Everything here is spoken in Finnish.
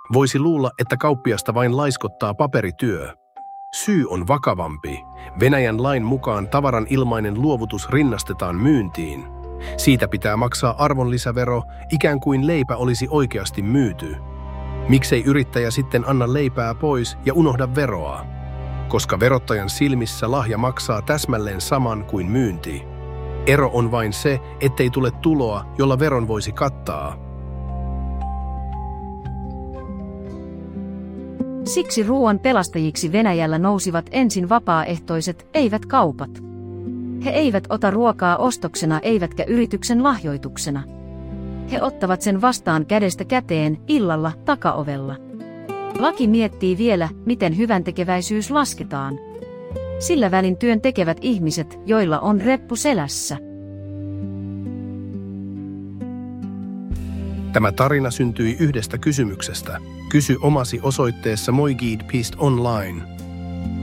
Voisi luulla, että kauppiasta vain laiskottaa paperityö. Syy on vakavampi. Venäjän lain mukaan tavaran ilmainen luovutus rinnastetaan myyntiin. Siitä pitää maksaa arvonlisävero, ikään kuin leipä olisi oikeasti myyty. Miksei yrittäjä sitten anna leipää pois ja unohda veroa? Koska verottajan silmissä lahja maksaa täsmälleen saman kuin myynti. Ero on vain se, ettei tule tuloa, jolla veron voisi kattaa. Siksi ruoan pelastajiksi Venäjällä nousivat ensin vapaaehtoiset, eivät kaupat. He eivät ota ruokaa ostoksena eivätkä yrityksen lahjoituksena. He ottavat sen vastaan kädestä käteen, illalla, takaovella. Laki miettii vielä, miten hyväntekeväisyys lasketaan. Sillä välin työn tekevät ihmiset, joilla on reppu selässä. Tämä tarina syntyi yhdestä kysymyksestä. Kysy omasi osoitteessa moigid.online.